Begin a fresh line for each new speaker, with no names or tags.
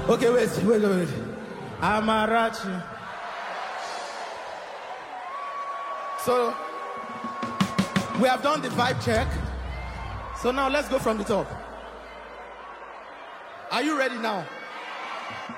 Okay, wait. Amarachi. So, we have done the vibe check. So now let's go from the top. Are you ready now?